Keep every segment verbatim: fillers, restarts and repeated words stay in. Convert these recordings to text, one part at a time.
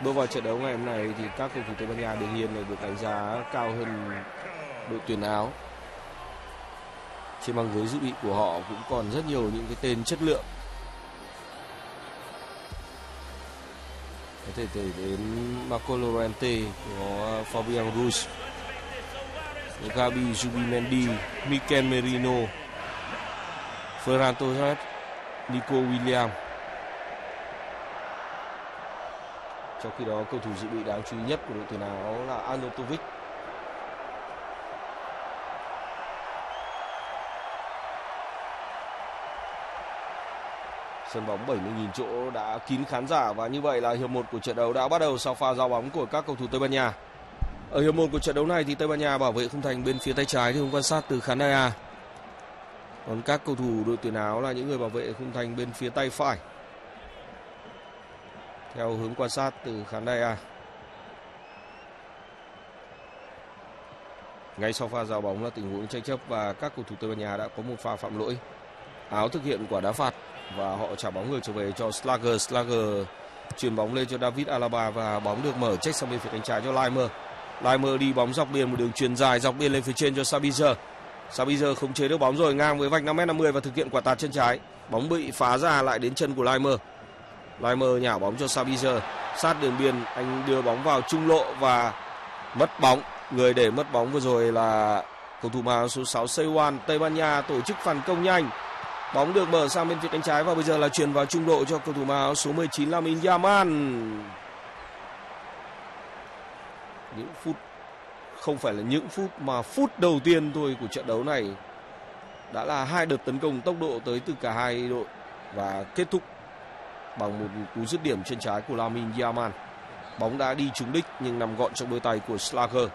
Bước vào trận đấu ngày hôm nay thì các cầu thủ Tây Ban Nha đương nhiên là được đánh giá cao hơn đội tuyển Áo. Trên băng ghế dự bị của họ cũng còn rất nhiều những cái tên chất lượng. Có thể kể đến Marco Llorente, có Fabian Ruiz, Gabi Zubimendi, Mikel Merino, Ferran Torres, Nico Williams. Trong khi đó cầu thủ dự bị đáng chú ý nhất của đội tuyển Áo là Arnautovic. Sân bóng bảy mươi nghìn chỗ đã kín khán giả và như vậy là hiệp một của trận đấu đã bắt đầu sau pha giao bóng của các cầu thủ Tây Ban Nha. Ở hiệp một của trận đấu này thì Tây Ban Nha bảo vệ khung thành bên phía tay trái thì không quan sát từ khán đài A. Còn các cầu thủ đội tuyển Áo là những người bảo vệ khung thành bên phía tay phải theo hướng quan sát từ khán đài A. Ngay sau pha giao bóng là tình huống tranh chấp và các cầu thủ Tây Ban Nha đã có một pha phạm lỗi. Áo thực hiện quả đá phạt và họ trả bóng ngược trở về cho Schlager. Schlager chuyền bóng lên cho David Alaba và bóng được mở check sang bên phía cánh trái cho Laimer. Laimer đi bóng dọc biên, một đường chuyền dài dọc biên lên phía trên cho Sabitzer. Sabitzer khống chế được bóng rồi, ngang với vạch năm mét năm mươi và thực hiện quả tạt chân trái. Bóng bị phá ra lại đến chân của Laimer. Laimer nhả bóng cho Sabitzer, sát đường biên, anh đưa bóng vào trung lộ và mất bóng. Người để mất bóng vừa rồi là cầu thủ áo số sáu Seiwan. Tây Ban Nha tổ chức phản công nhanh. Bóng được mở sang bên phía cánh trái và bây giờ là chuyền vào trung lộ cho cầu thủ áo số mười chín Lamine Yamal. Những phút, không phải là những phút mà phút đầu tiên thôi của trận đấu này đã là hai đợt tấn công tốc độ tới từ cả hai đội và kết thúc bằng một cú dứt điểm chân trái của Lamine Yamal. Bóng đã đi trúng đích nhưng nằm gọn trong đôi tay của Schlager.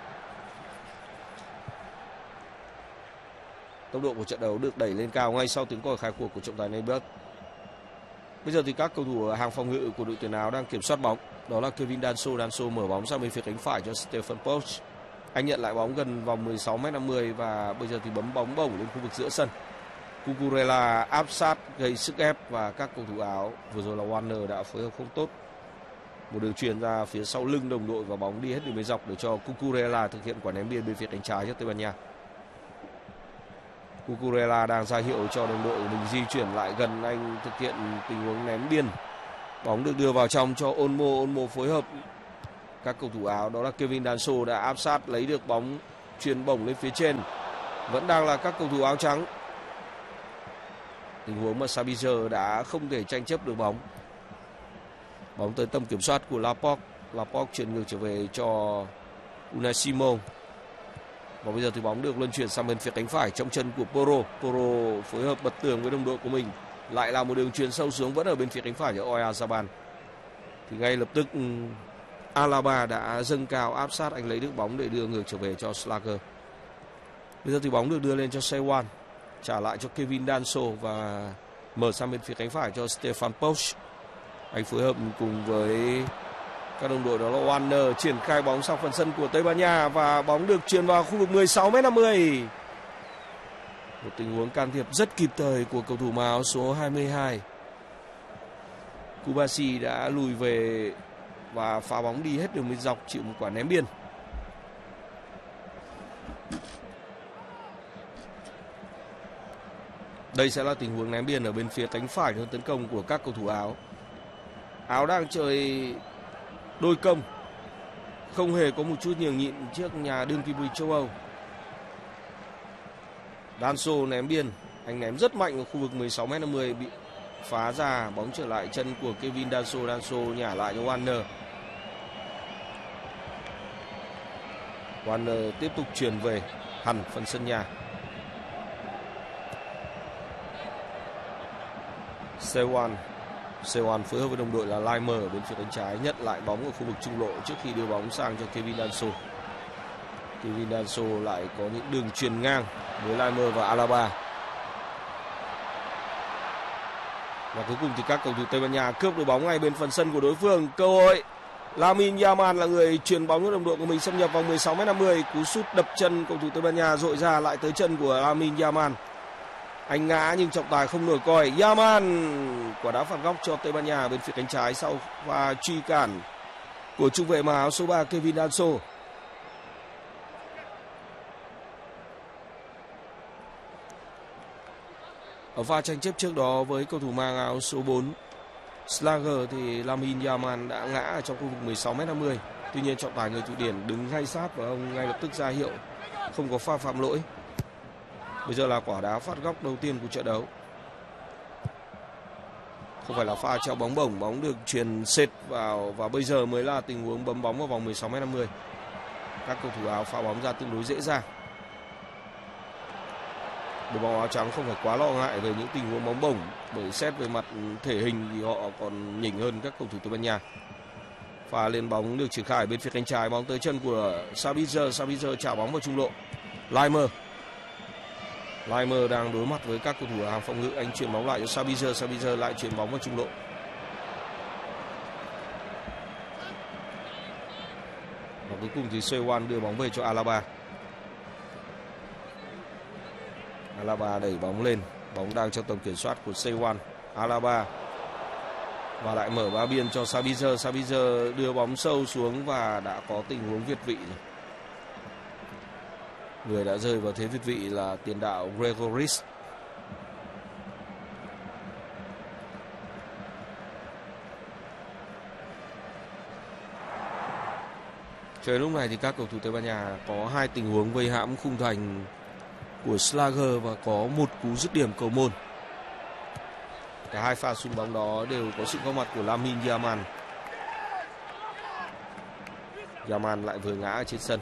Tốc độ của trận đấu được đẩy lên cao ngay sau tiếng còi khai cuộc của trọng tài Neymar. Bây giờ thì các cầu thủ hàng phòng ngự của đội tuyển Áo đang kiểm soát bóng. Đó là Kevin Danso. Danso mở bóng sang bên phía cánh phải cho Stefan Posch. Anh nhận lại bóng gần vòng mười sáu mét năm mươi và bây giờ thì bấm bóng bổng lên khu vực giữa sân. Cucurella áp sát gây sức ép và các cầu thủ Áo vừa rồi là Warner đã phối hợp không tốt. Một đường chuyền ra phía sau lưng đồng đội và bóng đi hết đường biên dọc để cho Cucurella thực hiện quả ném biên bên phía cánh trái cho Tây Ban Nha. Cucurella đang ra hiệu cho đồng đội mình di chuyển lại gần anh thực hiện tình huống ném biên. Bóng được đưa vào trong cho Olmo. Olmo phối hợp các cầu thủ Áo, đó là Kevin Danso đã áp sát lấy được bóng chuyền bổng lên phía trên. Vẫn đang là các cầu thủ áo trắng. Tình huống mà Sabitzer đã không thể tranh chấp được bóng. Bóng tới tầm kiểm soát của Laporte. Laporte chuyển ngược trở về cho Unai Simon. Và bây giờ thì bóng được luân chuyển sang bên phía cánh phải trong chân của Porro. Porro phối hợp bật tường với đồng đội của mình. Lại là một đường chuyền sâu xuống vẫn ở bên phía cánh phải cho Oyarzabal. Thì ngay lập tức Alaba đã dâng cao áp sát anh lấy được bóng để đưa ngược trở về cho Schlager. Bây giờ thì bóng được đưa lên cho Seiwan, trả lại cho Kevin Danso và mở sang bên phía cánh phải cho Stefan Posch. Anh phối hợp cùng với các đồng đội đó là Warner triển khai bóng sang phần sân của Tây Ban Nha và bóng được chuyền vào khu vực mười sáu mét năm mươi. Một tình huống can thiệp rất kịp thời của cầu thủ áo số hai mươi hai. Kubasi đã lùi về và phá bóng đi hết đường biên dọc, chịu một quả ném biên. Đây sẽ là tình huống ném biên ở bên phía cánh phải hướng tấn công của các cầu thủ Áo. Áo đang chơi đôi công, không hề có một chút nhường nhịn trước nhà đương kim vô địch châu Âu. Danso ném biên, anh ném rất mạnh ở khu vực mười sáu mét năm mươi, bị phá ra, bóng trở lại chân của Kevin Danso. Danso nhả lại cho Warner. Warner tiếp tục chuyển về hẳn phần sân nhà. Seiwan Seiwan phối hợp với đồng đội là Laimer ở bên phía cánh trái, nhận lại bóng ở khu vực trung lộ trước khi đưa bóng sang cho Kevin Danso. Kevin Danso lại có những đường chuyền ngang với Laimer và Alaba. Và cuối cùng thì các cầu thủ Tây Ban Nha cướp được bóng ngay bên phần sân của đối phương. Cơ hội Lamine Yamal là người chuyền bóng cho đồng đội của mình xâm nhập vòng mười sáu mét năm mươi. Cú sút đập chân cầu thủ Tây Ban Nha dội ra lại tới chân của Lamine Yamal. Anh ngã nhưng trọng tài không nổi còi. Yamal quả đá phạt góc cho Tây Ban Nha bên phía cánh trái sau pha truy cản của trung vệ mặc áo số ba Kevin Danso. Ở pha tranh chấp trước đó với cầu thủ mang áo số bốn Schlager thì Lamine Yamal đã ngã ở trong khu vực mười sáu mét năm mươi. Tuy nhiên trọng tài người Thụy Điển đứng ngay sát và ông ngay lập tức ra hiệu không có pha phạm lỗi. Bây giờ là quả đá phạt góc đầu tiên của trận đấu. Không phải là pha treo bóng bổng, bóng được truyền xệt vào và bây giờ mới là tình huống bấm bóng vào vòng mười sáu mét năm mươi. Các cầu thủ áo phá bóng ra tương đối dễ dàng. Đội bóng áo trắng không phải quá lo ngại về những tình huống bóng bổng, bởi xét về mặt thể hình thì họ còn nhỉnh hơn các cầu thủ Tây Ban Nha. Pha lên bóng được triển khai bên phía cánh trái, bóng tới chân của Sabitzer, Sabitzer trả bóng vào trung lộ. Laimer. Laimer đang đối mặt với các cầu thủ hàng phòng ngự, anh chuyển bóng lại cho Sabitzer, Sabitzer lại chuyển bóng vào trung lộ. Và cuối cùng thì Seuan đưa bóng về cho Alaba. Alaba đẩy bóng lên, bóng đang trong tầm kiểm soát của Seuan. Alaba và lại mở ba biên cho Sabitzer, Sabitzer đưa bóng sâu xuống và đã có tình huống việt vị rồi. Người đã rơi vào thế việt vị là tiền đạo Gregoris. Trời lúc này thì các cầu thủ Tây Ban Nha có hai tình huống vây hãm khung thành của Schlager và có một cú dứt điểm cầu môn. Cả hai pha sút bóng đó đều có sự có mặt của Lamine Yamal. Yamal lại vừa ngã ở trên sân.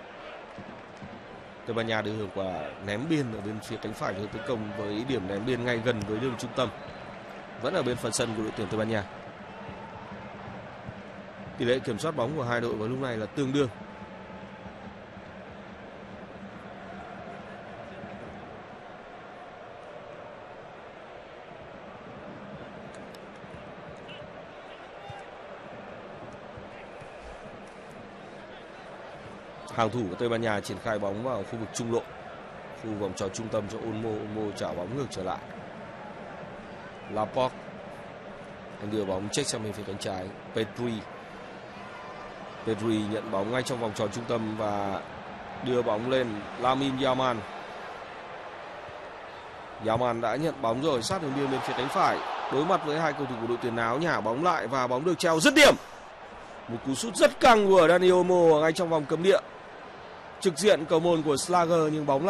Tây Ban Nha được hưởng quả ném biên ở bên phía cánh phải hướng tấn công với điểm ném biên ngay gần với đường trung tâm. Vẫn ở bên phần sân của đội tuyển Tây Ban Nha. Tỷ lệ kiểm soát bóng của hai đội vào lúc này là tương đương. Hàng thủ của Tây Ban Nha triển khai bóng vào khu vực trung lộ, khu vòng tròn trung tâm cho Olmo. Olmo trả bóng ngược trở lại. Laporte, anh đưa bóng check sang bên phía cánh trái. Pedri, Pedri nhận bóng ngay trong vòng tròn trung tâm và đưa bóng lên. Lamine Yamal, Yamal đã nhận bóng rồi, sát đường biên bên phía cánh phải, đối mặt với hai cầu thủ của đội tuyển áo, nhả bóng lại và bóng được treo dứt điểm. Một cú sút rất căng của Dani Olmo ngay trong vòng cấm địa, trực diện cầu môn của Schlager nhưng bóng